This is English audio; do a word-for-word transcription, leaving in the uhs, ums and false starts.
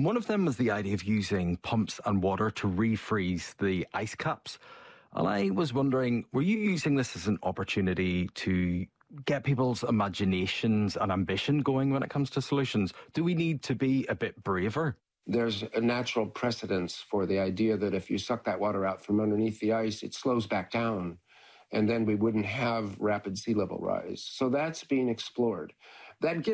And one of them was the idea of using pumps and water to refreeze the ice caps. And I was wondering, were you using this as an opportunity to get people's imaginations and ambition going when it comes to solutions? Do we need to be a bit braver? There's a natural precedence for the idea that if you suck that water out from underneath the ice, it slows back down, and then we wouldn't have rapid sea level rise. So that's being explored. That gives